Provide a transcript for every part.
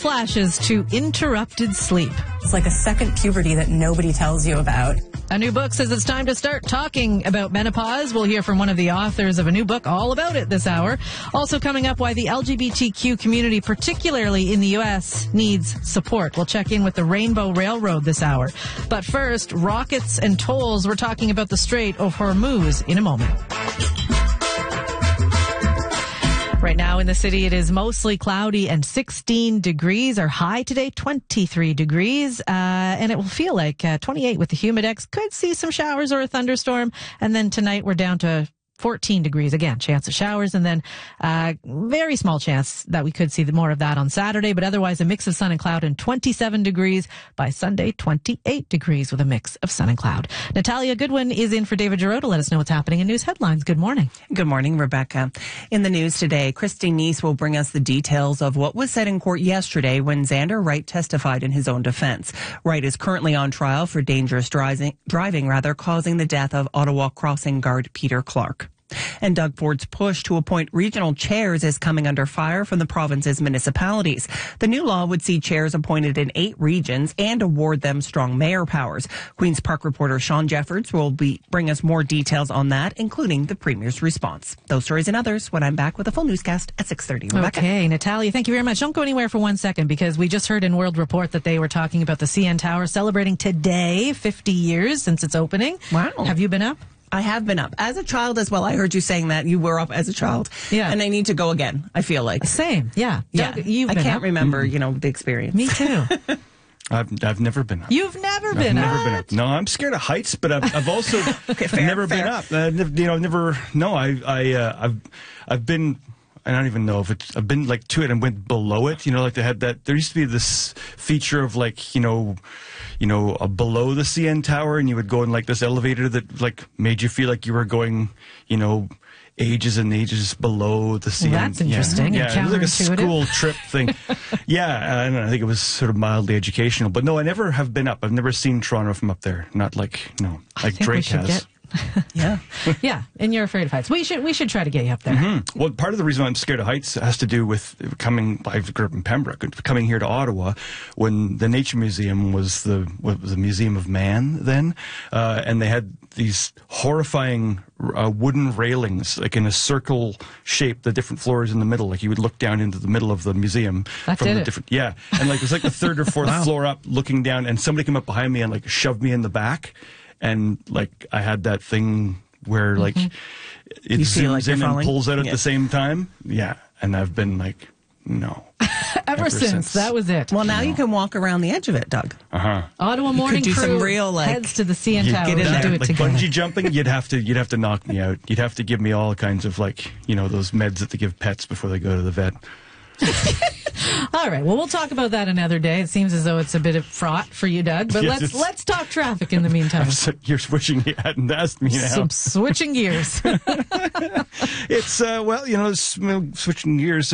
flashes to interrupted sleep. It's like a second puberty that nobody tells you about. A new book says it's time to start talking about menopause. We'll hear from one of the authors of a new book all about it this hour. Also coming up, why the LGBTQ community, particularly in the U.S., needs support. We'll check in with the Rainbow Railroad this hour. But first, rockets and tolls. We're talking about the Strait of Hormuz in a moment. Right now in the city, it is mostly cloudy and 16 degrees. Our high today, 23 degrees. And it will feel like 28 with the humidex. Could see some showers or a thunderstorm. And then tonight we're down to 14 degrees. Again, chance of showers, and then very small chance that we could see more of that on Saturday, but otherwise a mix of sun and cloud and 27 degrees. By Sunday, 28 degrees with a mix of sun and cloud. Natalia Goodwin is in for David Giroux to let us know what's happening in news headlines. Good morning. Good morning, Rebecca. In the news today, Christine Neese will bring us the details of what was said in court yesterday when Xander Wright testified in his own defense. Wright is currently on trial for dangerous driving, causing the death of Ottawa Crossing guard Peter Clark. And Doug Ford's push to appoint regional chairs is coming under fire from the province's municipalities. The new law would see chairs appointed in 8 regions and award them strong mayor powers. Queen's Park reporter Sean Jeffords will bring us more details on that, including the Premier's response. Those stories and others when I'm back with a full newscast at 6:30. Rebecca. Okay, Natalia, thank you very much. Don't go anywhere for 1 second, because we just heard in World Report that they were talking about the CN Tower celebrating today 50 years since its opening. Wow. Have you been up? I have been up as a child as well. I heard you saying that you were up as a child. Yeah. And I need to go again, I feel like. Same. Yeah. Yeah. Doug, you've I been can't up. remember, the experience. Me too. I've never been up. You've never been up? Never been up. No, I'm scared of heights, but I've also never been up. Never. No, I've been. I don't even know if it's. I've been like to it and went below it. Like they had that. There used to be this feature of like below the CN Tower, and you would go in like this elevator that like made you feel like you were going, ages and ages below the CN. Well, that's interesting. Yeah, it was like a school trip thing. Yeah, I don't know. I think it was sort of mildly educational. But no, I never have been up. I've never seen Toronto from up there. Not like Drake has. Yeah. Yeah, and you're afraid of heights. We should try to get you up there. Mm-hmm. Well, part of the reason I'm scared of heights has to do with I grew up in Pembroke, coming here to Ottawa when the Nature Museum was the Museum of Man then, and they had these horrifying wooden railings, like in a circle shape, the different floors in the middle. Like you would look down into the middle of the museum and like it was like the third or fourth floor up, looking down, and somebody came up behind me and like shoved me in the back. And like I had that thing where like it zooms in and pulls out at the same time. Yeah, and I've been like, no. Ever since that was it. Well, now you can walk around the edge of it, Doug. Ottawa Morning Crew some real heads to the CN Tower. Get in there. Do it like together. bungee jumping, you'd have to knock me out. You'd have to give me all kinds of like those meds that they give pets before they go to the vet. All right. Well, we'll talk about that another day. It seems as though it's a bit of fraught for you, Doug. But let's talk traffic in the meantime. You're switching. You hadn't asked me now. Some switching gears. It's switching gears.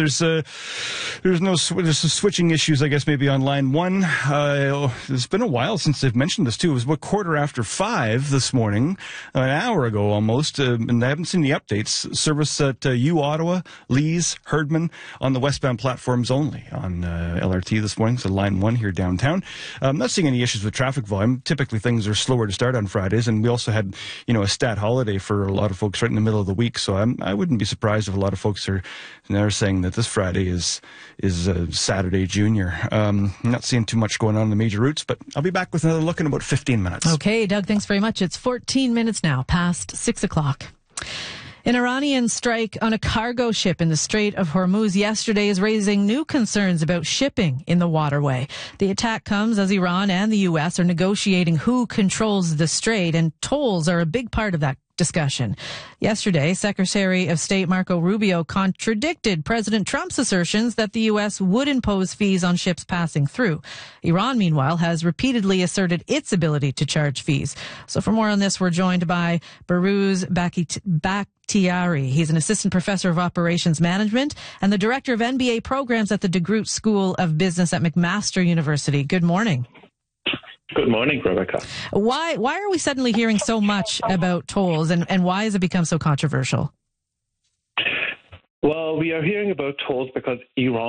There's switching issues, I guess, maybe on line 1. It's been a while since they've mentioned this too. It was about 5:15 this morning, an hour ago almost, and I haven't seen the updates. Service at U Ottawa, Lees, Herdman on the westbound platforms only on LRT this morning. So line 1 here downtown. I'm not seeing any issues with traffic volume. Typically things are slower to start on Fridays, and we also had a stat holiday for a lot of folks right in the middle of the week. So I wouldn't be surprised if a lot of folks are saying that this Friday is Saturday Junior. I'm not seeing too much going on the major routes, but I'll be back with another look in about 15 minutes. Okay, Doug, thanks very much. It's 14 minutes now past 6 o'clock. An Iranian strike on a cargo ship in the Strait of Hormuz yesterday is raising new concerns about shipping in the waterway. The attack comes as Iran and the U.S. are negotiating who controls the strait, and tolls are a big part of that discussion. Yesterday, Secretary of State Marco Rubio contradicted President Trump's assertions that the U.S. would impose fees on ships passing through. Iran, meanwhile, has repeatedly asserted its ability to charge fees. So for more on this, we're joined by Behrouz Bakhtiari. He's an assistant professor of operations management and the director of MBA programs at the DeGroote School of Business at McMaster University. Good morning. Good morning, Rebecca. Why are we suddenly hearing so much about tolls, and why has it become so controversial? Well, we are hearing about tolls because Iran